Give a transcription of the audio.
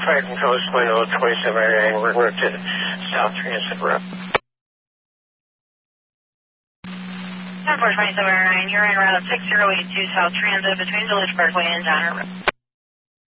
Triton Coast, window 2789, we're going to South Transit Road. 42709, you're in route 6082 South Transit between Village Parkway and Donner Road.